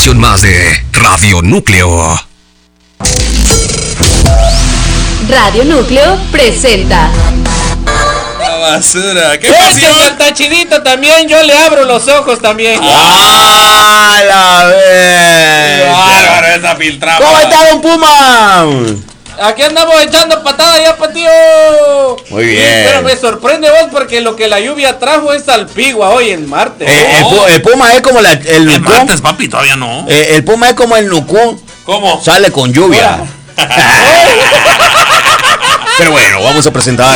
emisión más de Radio Núcleo. Radio Núcleo presenta. La basura. ¿Qué pasión? Que Santa Chidito también, yo le abro los ojos también. ¡Ah, la vez! ¡Bárbaro esa filtrada! ¿Cómo está, don Puma? Aquí andamos echando patada ya, patío. Muy bien. Pero me sorprende vos porque lo que la lluvia trajo es salpigua hoy en martes. El Puma es como el Nucú. Martes, papi, todavía no. El Puma es como el Nucú. ¿Cómo? Sale con lluvia. Pero bueno, vamos a presentar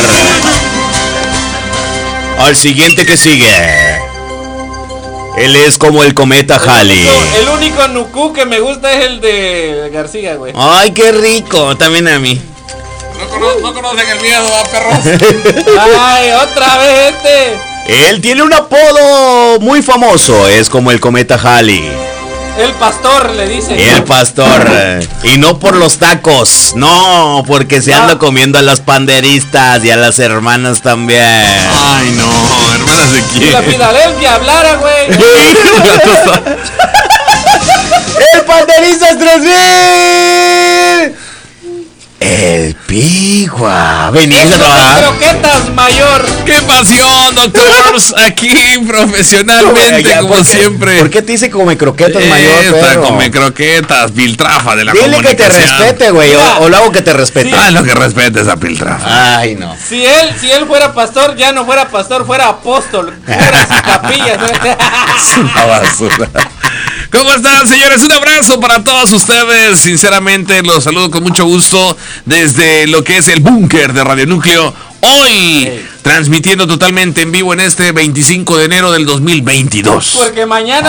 al siguiente que sigue. Él es como el cometa Halley. El único Nucú que me gusta es el de García, güey. Ay, qué rico, también a mí. No conocen el miedo, perros. Ay, otra vez Él tiene un apodo muy famoso, es como el cometa Halley. El pastor, le dicen. El pastor. Y no por los tacos, no, porque se anda comiendo a las panderistas y a las hermanas también. Ay, no, hermanas de quién. Si la Filadelfia hablara, güey. ¡El panderistas 3000! El Pigua. Venís a trabajar. Croquetas mayor. ¡Qué pasión, doctors! Aquí profesionalmente, como siempre. ¿Por qué te dice come croquetas mayor, perro? Come croquetas, piltrafa de la Dile comunicación. Que te respete, güey, o lo hago que te respete. Sí. Ah, lo que respete esa piltrafa. Ay, no. Si él fuera pastor, ya no fuera pastor, fuera apóstol. Fuera sus capillas. Es una basura. ¿Cómo están, señores? Un abrazo para todos ustedes. Sinceramente, los saludo con mucho gusto desde lo que es el búnker de Radio Núcleo. Hoy, transmitiendo totalmente en vivo en este 25 de enero del 2022. Porque mañana...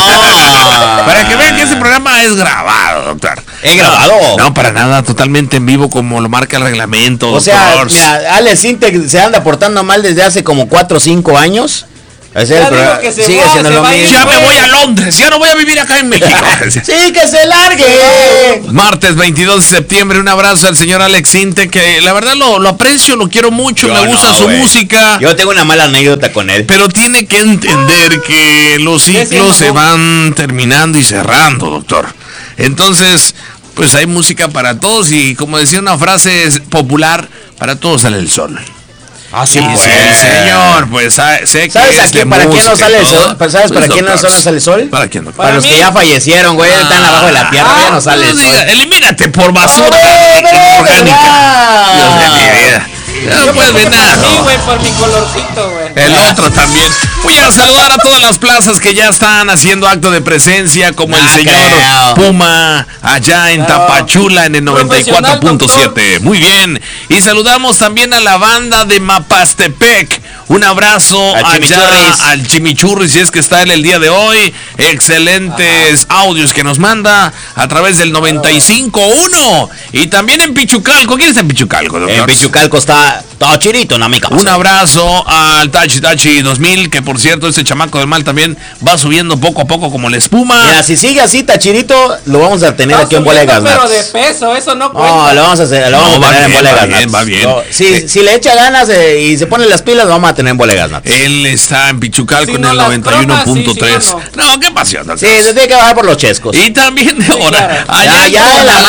Para que vean que este programa es grabado, doctor. ¿Es grabado? No, para nada, totalmente en vivo como lo marca el reglamento. O sea, mira, Alex Intec se anda portando mal desde hace como 4 o 5 años. Sigue siendo lo mismo. Ya me voy a Londres, ya no voy a vivir acá en México. Sí, que se largue. Martes 22 de septiembre, un abrazo al señor Alex Inte, que la verdad lo aprecio, lo quiero mucho, me gusta su música. Yo tengo una mala anécdota con él. Pero tiene que entender que los ciclos se van terminando y cerrando, doctor. Entonces, pues hay música para todos y como decía una frase popular, para todos sale el sol. Así pues. Sí, señor, pues sé que ¿sabes aquí para quién no sale el sol? ¿Sabes para quién no sale el sol? ¿Para quién? Para los que ya fallecieron, güey, están abajo de la tierra, ya no sale el sol. Elimínate por basura orgánica. Dios de mi vida. No puedes ver nada. Sí, güey, por mi colorcito, güey. El otro también. Voy a saludar a todas las plazas que ya están haciendo acto de presencia, como el señor Puma, allá en Tapachula, en el 94.7. Muy bien. Y saludamos también a la banda de Mapastepec. Un abrazo al Chimichurris, si es que está en el día de hoy. Excelentes audios que nos manda a través del 95.1. Y también en Pichucalco. ¿Quién está en Pichucalco, doctor? En Pichucalco está Tachirito, no, mi casa. Un abrazo al Tachi 2000, que por cierto, este chamaco del mal también va subiendo poco a poco como la espuma. Mira, si sigue así, Tachirito, lo vamos a tener aquí en Bolegas. Pero de peso, eso no cuenta. No, lo vamos a hacer, vamos a tener en Bolegas. Va bien. Si le echa ganas y se pone las pilas, lo vamos a tener en Bolegas. Él está en Pichucalco en el 91.3. No, qué pasión. Sí, se tiene que bajar por los chescos. Y también ahora, allá en la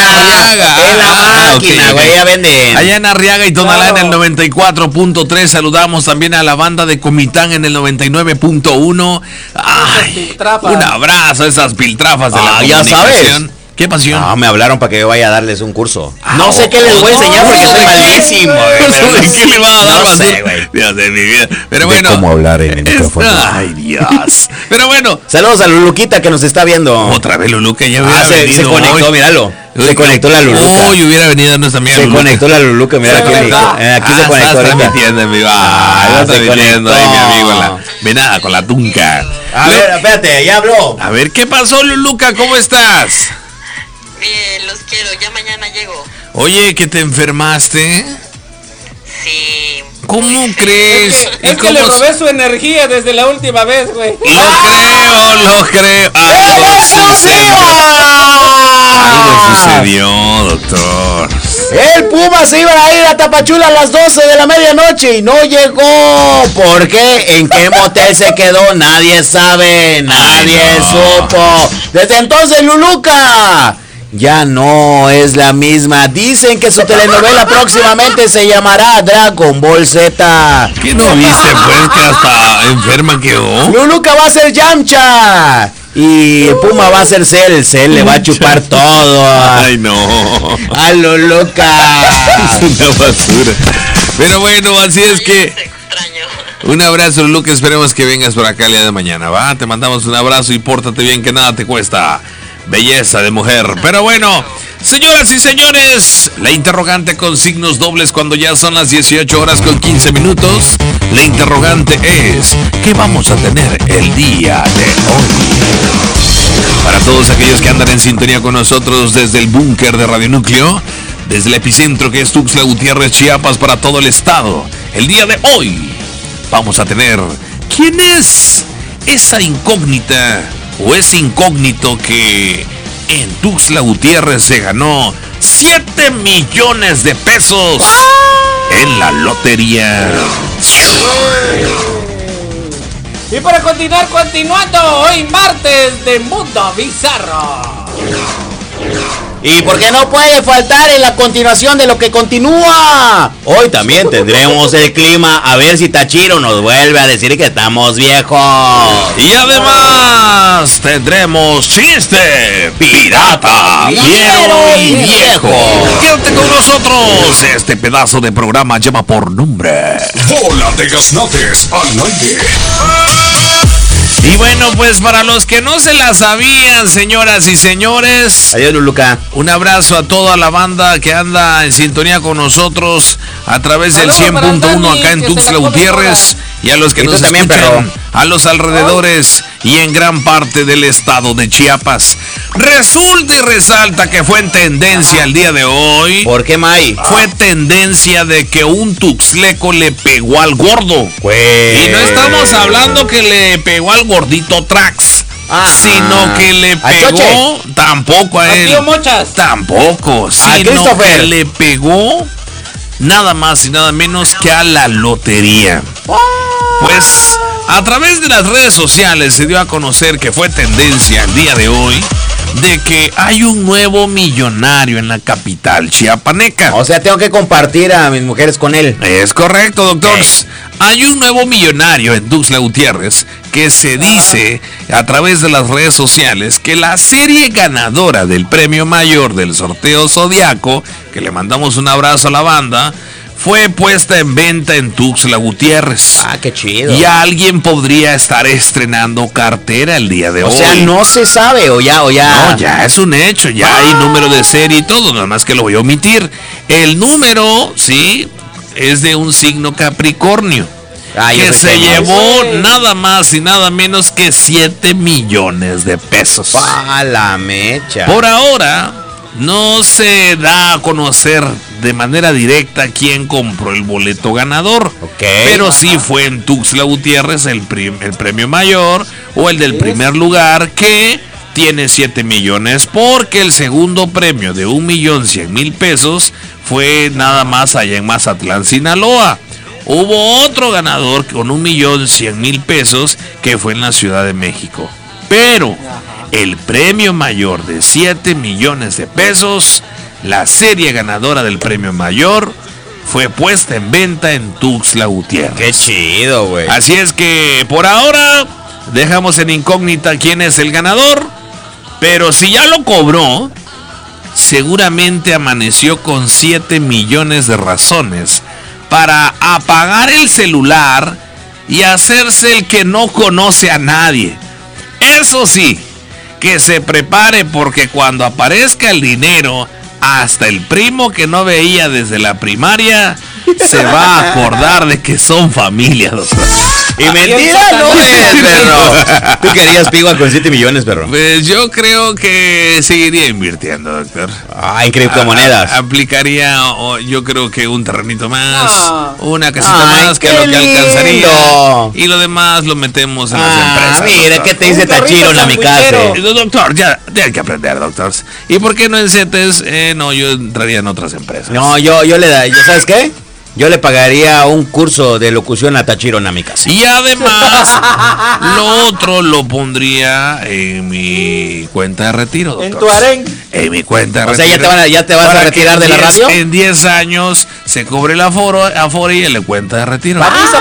máquina, güey, ya venden. Allá en Arriaga y Tonalá en el 94.3. Saludamos también a la banda de Comitán en el 99.1. Ay, un abrazo a esas piltrafas de la comunicación. Ya sabes. ¿Qué pasión? No, me hablaron para que yo vaya a darles un curso. No sé qué les voy a enseñar porque soy malísimo, güey. ¿Qué le va a dar? No sé, güey. Dios de mi vida. Pero bueno. ¿Cómo hablar en el micrófono? Ay, Dios. Pero bueno. Saludos a Luluquita que nos está viendo. Otra vez Luluca, ya hubiera venido. Se conectó, míralo. Se conectó la Luluca. Uy, hubiera venido nuestra amiga Luluca. Se conectó la Luluca, mira aquí se conectó. Está transmitiendo en vivo. Está transmitiendo ahí mi amigo. Venada con la tunca. A ver, espérate, ya habló. A ver, ¿qué pasó, Luluca? ¿Cómo estás? Bien, los quiero, ya mañana llego. Oye, ¿que te enfermaste? Sí. ¿Cómo crees? Es que le robé su energía desde la última vez, güey. Lo creo. Algo sucedió, doctor. El Puma se iba a ir a Tapachula a las 12 de la medianoche y no llegó. ¿Por qué? ¿En qué motel se quedó? Nadie sabe, nadie supo. Desde entonces, Luluca ya no es la misma. Dicen que su telenovela próximamente se llamará Dragon Ball Z. ¿Qué no viste, pues, que hasta enferma quedó? Luluca va a ser Yamcha. Y Puma va a ser Cell. Cell le va a chupar todo. Ay, no. A Luluca. Es una basura. Pero bueno, así es que... Extraño. Un abrazo, Luluca. Esperemos que vengas por acá el día de mañana, ¿va? Te mandamos un abrazo y pórtate bien, que nada te cuesta. Belleza de mujer. Pero bueno, señoras y señores, la interrogante con signos dobles cuando ya son las 18 horas con 15 minutos. La interrogante es: ¿qué vamos a tener el día de hoy? Para todos aquellos que andan en sintonía con nosotros desde el búnker de Radio Núcleo, desde el epicentro que es Tuxtla Gutiérrez, Chiapas, para todo el estado, el día de hoy vamos a tener: ¿quién es esa incógnita o ese incógnito que en Tuxtla Gutiérrez se ganó 7 millones de pesos en la lotería? Y para continuar, continuando, hoy martes de Mundo Bizarro. ¿Y por qué no puede faltar en la continuación de lo que continúa? Hoy también tendremos el clima, a ver si Tachiro nos vuelve a decir que estamos viejos. Y además tendremos chiste pirata, fiero y viejo. Quédate con nosotros. Este pedazo de programa lleva por nombre Bola de Gaznates al aire. Y bueno, pues para los que no se la sabían, señoras y señores, Adiós, Luluca. un abrazo a toda la banda que anda en sintonía con nosotros a través del Saludos para 100.1 Dani, acá en que se Tuxtla la come Gutiérrez, y a los que Y tú nos también, escuchan perro. a los alrededores y en gran parte del estado de Chiapas. Resulta y resalta que fue en tendencia el día de hoy. ¿Por qué, May? Fue tendencia de que un tuxleco le pegó al gordo. Pues... Y no estamos hablando que le pegó al gordito Trax, sino que le ¿Al pegó Choche? tampoco a Al él. tío Mochas. Tampoco, sino Christopher. que le pegó nada más y nada menos que a la lotería. Pues a través de las redes sociales se dio a conocer que fue tendencia el día de hoy de que hay un nuevo millonario en la capital chiapaneca. O sea, tengo que compartir a mis mujeres con él. Es correcto, doctor. Hay un nuevo millonario en Tuxtla Gutiérrez que se dice a través de las redes sociales que la serie ganadora del premio mayor del sorteo Zodiaco, que le mandamos un abrazo a la banda, fue puesta en venta en Tuxtla Gutiérrez. Ah, qué chido. Y alguien podría estar estrenando cartera el día de O hoy. sea, no se sabe, o ya. No, ya es un hecho, ya hay número de serie y todo, nada más que lo voy a omitir. El número, sí, es de un signo Capricornio, Ah, yo que sé se quién es. llevó nada más y nada menos que 7 millones de pesos. Pa' la mecha. Por ahora, no se da a conocer de manera directa quién compró el boleto ganador. Ok. Pero sí fue en Tuxtla Gutiérrez el premio mayor o el del primer lugar, que tiene 7 millones, porque el segundo premio de 1.100.000 pesos fue nada más allá en Mazatlán, Sinaloa. Hubo otro ganador con 1.100.000 pesos que fue en la Ciudad de México. Pero el premio mayor de 7 millones de pesos, la serie ganadora del premio mayor, fue puesta en venta en Tuxtla Gutiérrez. Qué chido, güey. Así es que por ahora dejamos en incógnita quién es el ganador, pero si ya lo cobró, seguramente amaneció con 7 millones de razones para apagar el celular y hacerse el que no conoce a nadie. Eso sí, que se prepare, porque cuando aparezca el dinero, hasta el primo que no veía desde la primaria se va a acordar de que son familia, doctor. Y mentira no es, perro. Tú querías pigua con 7 millones, perro. Pues yo creo que seguiría invirtiendo, doctor. En criptomonedas. Aplicaría, yo creo que un terrenito más, una casita Ay, más, que qué lo que alcanzaría. lindo. Y lo demás lo metemos en las empresas. Mira, doctor. ¿qué te dice Un carrito Tachiro Namikaze? Doctor, ya hay que aprender, doctor. ¿Y por qué no en CETES? No, yo entraría en otras empresas. No, yo le da, ¿sabes qué? Yo le pagaría un curso de locución a Tachiro Namikaze. Y además, lo otro lo pondría en mi cuenta de retiro, doctor. En tu harén. En mi cuenta de O sea, retiro. ya te vas Para a que retirar de la en 10 radio. En 10 años se cobre el aforo y en la cuenta de retiro.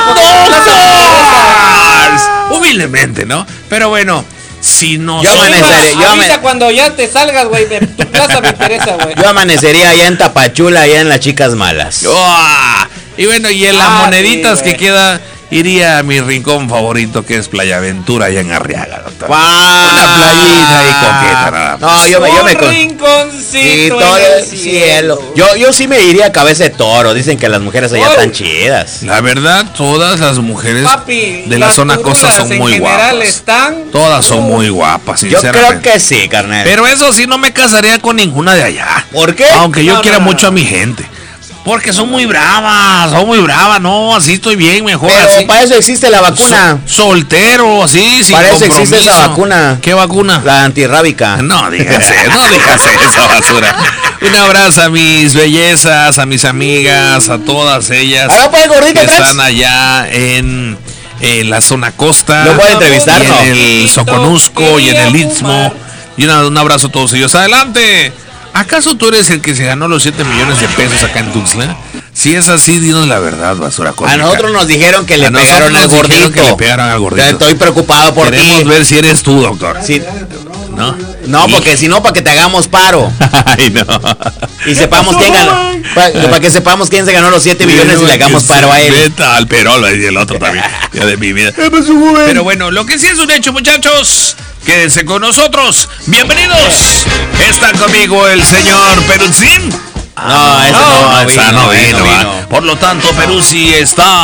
Humildemente, ¿no? Pero bueno, si no... Yo amanecería, Avisa cuando ya te salgas, güey. Tu plaza me interesa, güey. Yo amanecería allá en Tapachula, allá en las chicas malas. Y bueno, y en las moneditas sí, que güey. queda, iría a mi rincón favorito, que es Playa Aventura, allá en Arriaga, doctor. ¡Wow! Una playita ahí coqueta, nada más. No, yo me Un sí, rinconcito todo en el cielo. Yo sí me iría a Cabeza de Toro. Dicen que las mujeres allá están chidas. La verdad, todas las mujeres Papi, de la las zona costa curulas son en muy general guapas. están... Todas son muy guapas, Yo sinceramente. creo que sí, carnal. Pero eso sí, no me casaría con ninguna de allá. ¿Por qué? Aunque yo No, quiera no, mucho no. a mi gente. Porque son muy bravas, no, así estoy bien, mejor Pero así. para eso existe la vacuna. Soltero, así, sin Para eso compromiso. existe esa vacuna. ¿Qué vacuna? La antirrábica. No digas esa basura. Un abrazo a mis bellezas, a mis amigas, a todas ellas Ahora pues, gordito, que Trax. están allá en la zona costa. ¿Lo puede entrevistar, y no? en el Soconusco y en el Istmo. Y un abrazo a todos ellos. Adelante. ¿Acaso tú eres el que se ganó los 7 millones de pesos acá en Tuxtla? Si es así, dinos la verdad, basura cómica. A nosotros nos dijeron que le A nosotros pegaron al nos dijeron gordito. que le pegaron al gordito. Estoy preocupado por Queremos ti. ver si eres tú, doctor. Sí. ¿No? No, porque si no, para que te hagamos paro. Ay, no. Y sepamos quién ganó. Para que sepamos quién se ganó los 7 millones y le hagamos paro a él. Veta al Perolo y el otro también. Ya de mi vida. Pero bueno, lo que sí es un hecho, muchachos. Quédense con nosotros. Bienvenidos. Está conmigo el señor Peruzzi. No, esa no vino. ¿va? Por lo tanto, Peruzzi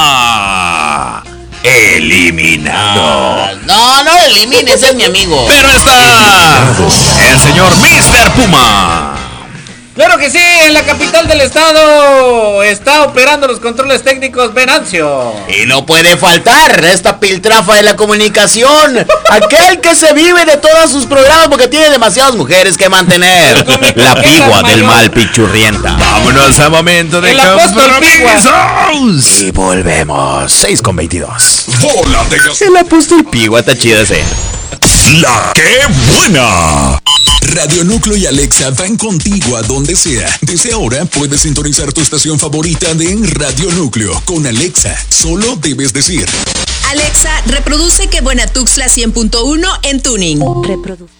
está eliminado. No elimines, ese es mi amigo. Pero está el señor Mr. Puma. Claro que sí, en la capital del estado está operando los controles técnicos Venancio. Y no puede faltar esta piltrafa de la comunicación. Aquel que se vive de todos sus programas porque tiene demasiadas mujeres que mantener. La pigua del mal pichurrienta. Vámonos al momento de El apóstol compromisos. Y volvemos. 6:22. Bola de gas. El apóstol pigua está chido ese. La que buena. Radio Núcleo y Alexa van contigo a donde sea. Desde ahora puedes sintonizar tu estación favorita de Radio Núcleo con Alexa. Solo debes decir: Alexa, reproduce Que Buena Tuxtla 100.1 en Tuning. Reproduce.